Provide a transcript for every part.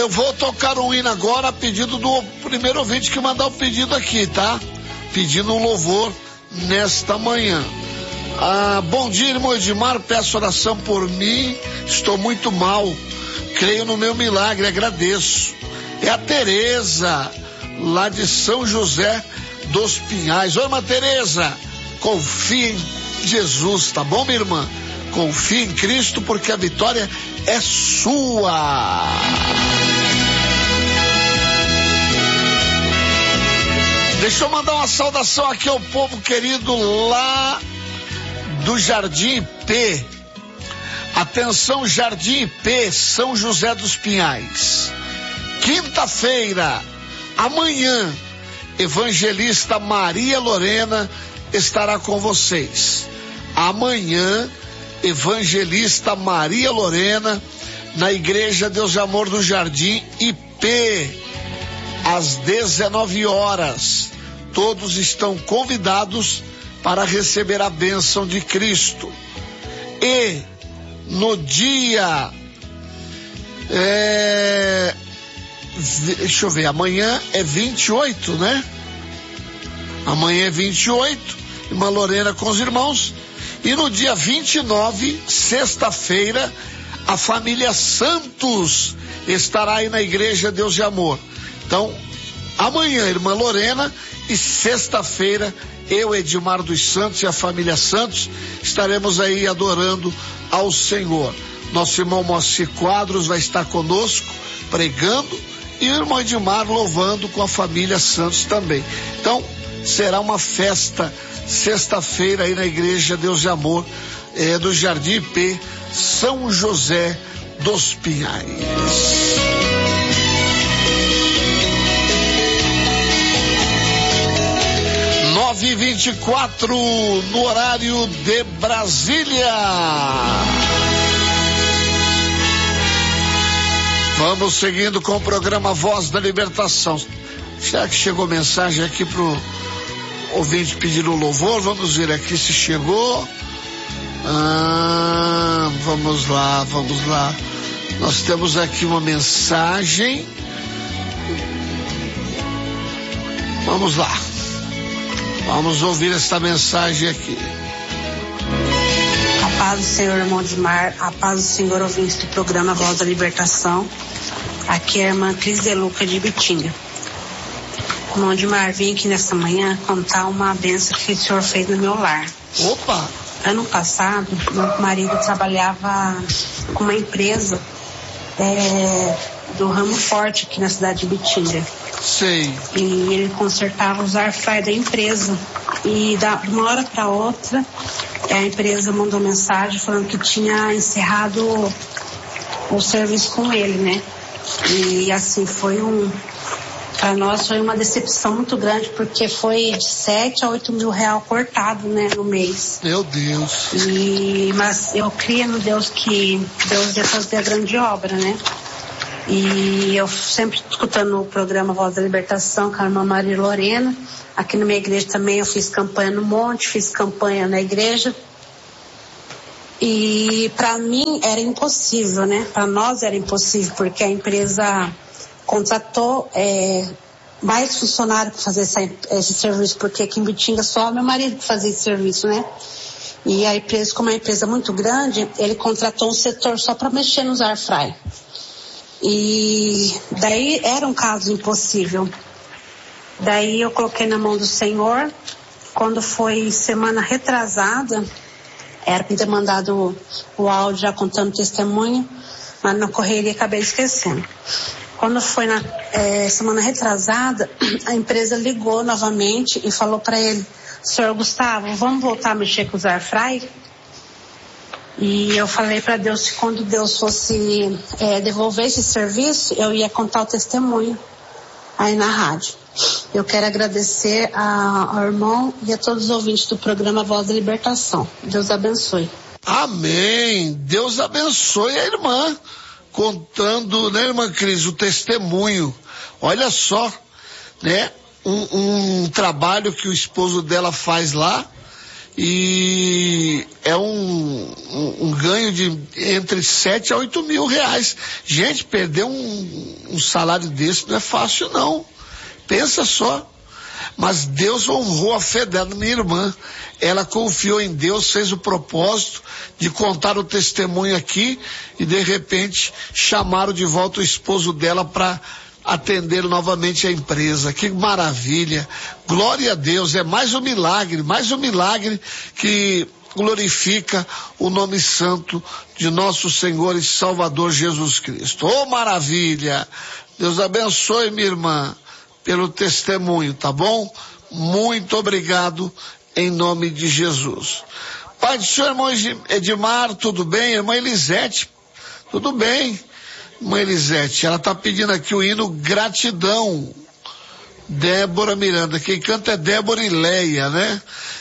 eu vou tocar um hino agora a pedido do primeiro ouvinte que mandar o pedido aqui, tá? Pedindo um louvor nesta manhã. Bom dia, irmão Edmar, peço oração por mim, estou muito mal, creio no meu milagre, agradeço. É a Tereza, lá de São José dos Pinhais. Ô, irmã Tereza, confie em Jesus, tá bom, minha irmã? Confie em Cristo, porque a vitória é sua. Deixa eu mandar uma saudação aqui ao povo querido lá do Jardim IP. Atenção, Jardim IP, São José dos Pinhais. Quinta-feira, amanhã, evangelista Maria Lorena estará com vocês. Amanhã, evangelista Maria Lorena, na Igreja Deus de Amor do Jardim IP, às 19 horas. Todos estão convidados para receber a bênção de Cristo. E no dia, deixa eu ver, amanhã é 28, né? Amanhã é 28, irmã Lorena com os irmãos. E no dia 29, sexta-feira, a família Santos estará aí na Igreja Deus de Amor. Então, amanhã, irmã Lorena, e sexta-feira, eu, Edmar dos Santos e a família Santos estaremos aí adorando ao Senhor. Nosso irmão Moacir Quadros vai estar conosco, pregando, e o irmão Edmar louvando com a família Santos também. Então, será uma festa sexta-feira aí na Igreja Deus de Amor do Jardim IP, São José dos Pinhais. 9h24 no horário de Brasília. Vamos seguindo com o programa Voz da Libertação. Será que chegou mensagem aqui pro ouvinte pedindo louvor? Vamos ver aqui se chegou. Vamos lá. Nós temos aqui uma mensagem. Vamos lá. Vamos ouvir esta mensagem aqui. A paz do Senhor, irmão Edmar. A paz do Senhor, ouvinte do programa Voz da Libertação. Aqui é a irmã Cris de Luca de Bitinga. Irmão Edmar, vim aqui nesta manhã contar uma bênção que o Senhor fez no meu lar. Opa! Ano passado, meu marido trabalhava com uma empresa do ramo forte aqui na cidade de Bitinga. Sei. E ele consertava os air fry da empresa. E de uma hora para outra, a empresa mandou mensagem falando que tinha encerrado o serviço com ele, né? E assim, para nós foi uma decepção muito grande, porque foi de 7 a 8 mil reais cortado, né, no mês. Meu Deus. Mas eu creio no Deus que Deus ia fazer a grande obra, né? E eu sempre escutando o programa Voz da Libertação com a irmã Maria Lorena. Aqui na minha igreja também eu fiz campanha no monte, fiz campanha na igreja. E para mim era impossível, né? Para nós era impossível, porque a empresa contratou mais funcionários para fazer esse serviço, porque aqui em Bitinga só meu marido fazia esse serviço, né? E a empresa, como é uma empresa muito grande, ele contratou um setor só para mexer nos air fry. E daí era um caso impossível. Daí eu coloquei na mão do Senhor. Quando foi semana retrasada, era para ter mandado o áudio já contando testemunho, mas na correria acabei esquecendo. Quando foi na semana retrasada, a empresa ligou novamente e falou para ele: Senhor Gustavo, vamos voltar a mexer com os air fry? E eu falei para Deus que quando Deus fosse devolver esse serviço, eu ia contar o testemunho aí na rádio. Eu quero agradecer ao irmão e a todos os ouvintes do programa Voz da Libertação. Deus abençoe. Amém. Deus abençoe a irmã, contando, né, irmã Cris, o testemunho. Olha só, né, um trabalho que o esposo dela faz lá, e é um ganho de entre 7 a 8 mil reais. Gente, perder um salário desse não é fácil não, pensa só. Mas Deus honrou a fé dela, minha irmã. Ela confiou em Deus, fez o propósito de contar o testemunho aqui e de repente chamaram de volta o esposo dela para atender novamente a empresa. Que maravilha, glória a Deus, é mais um milagre que glorifica o nome santo de nosso Senhor e Salvador Jesus Cristo. Oh, maravilha, Deus abençoe minha irmã pelo testemunho, tá bom? Muito obrigado em nome de Jesus. Pai do Senhor, irmão Edmar, tudo bem? Irmã Elisete, tudo bem? Irmã Elisete, ela tá pedindo aqui o hino Gratidão. Débora Miranda, quem canta é Débora e Leia, né?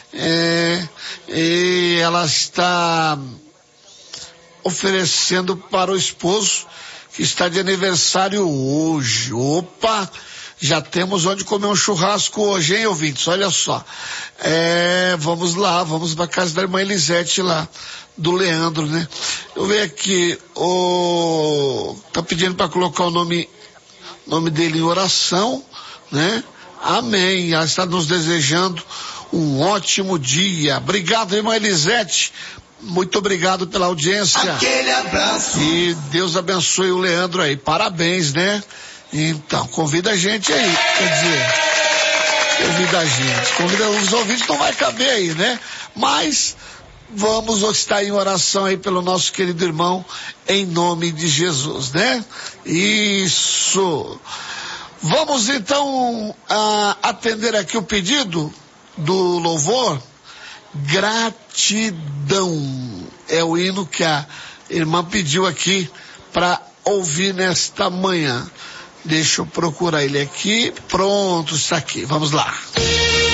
E ela está oferecendo para o esposo que está de aniversário hoje. Opa! Já temos onde comer um churrasco hoje, hein, ouvintes? Olha só. Vamos lá, vamos para casa da irmã Elisete lá, do Leandro, né? Eu vejo aqui, tá pedindo para colocar o nome dele em oração, né? Amém. Ela está nos desejando um ótimo dia. Obrigado, irmã Elisete. Muito obrigado pela audiência. Aquele abraço. E Deus abençoe o Leandro aí. Parabéns, né? Então, convida a gente aí, convida os ouvintes, não vai caber aí, né? Mas vamos estar em oração aí pelo nosso querido irmão, em nome de Jesus, né? Isso. Vamos então atender aqui o pedido do louvor. Gratidão é o hino que a irmã pediu aqui para ouvir nesta manhã. Deixa eu procurar ele aqui. Pronto, está aqui. Vamos lá.